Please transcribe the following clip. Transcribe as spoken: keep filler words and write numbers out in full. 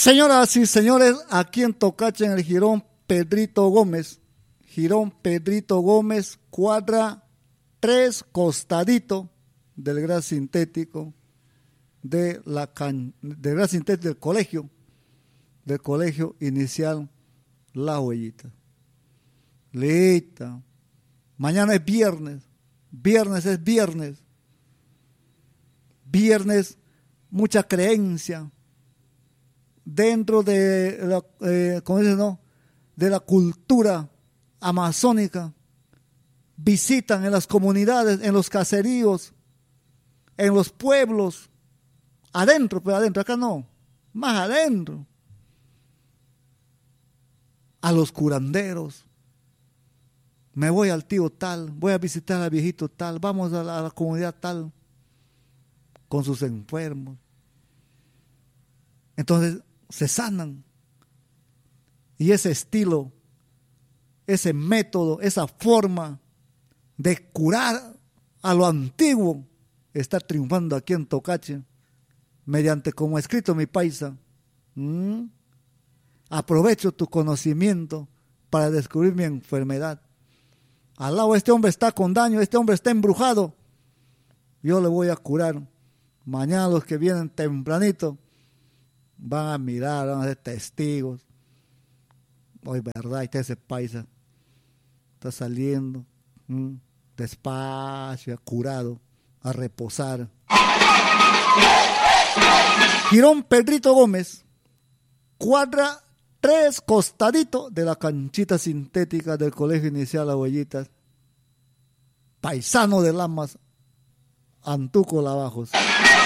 Señoras y señores, aquí en Tocache, en el Jirón Pedrito Gómez, Jirón Pedrito Gómez, cuadra tres costadito del Gran Sintético, de la can, del Gran Sintético del colegio, del colegio inicial La Huellita. Leita, mañana es viernes, viernes es viernes, viernes mucha creencia dentro de la, eh, ¿cómo dice, no? de la cultura amazónica. Visitan en las comunidades, en los caseríos, en los pueblos, adentro, pero adentro, acá no, más adentro, a los curanderos. Me voy al tío tal, voy a visitar al viejito tal, vamos a la, a la comunidad tal, con sus enfermos. Entonces se sanan. Y ese estilo, ese método, esa forma de curar a lo antiguo está triunfando aquí en Tocache, mediante, como ha escrito mi paisa, ¿Mm? aprovecho tu conocimiento para descubrir mi enfermedad. Al lado, este hombre está con daño, este hombre está embrujado, yo le voy a curar. Mañana los que vienen tempranito van a mirar, van a ser testigos. Hoy, verdad, está ese paisa, está saliendo ¿m? despacio, curado, a reposar. Jirón Pedrito Gómez, cuadra tres costaditos de la canchita sintética del Colegio Inicial Las Huellitas, paisano de Lamas, Antuco Lavajos.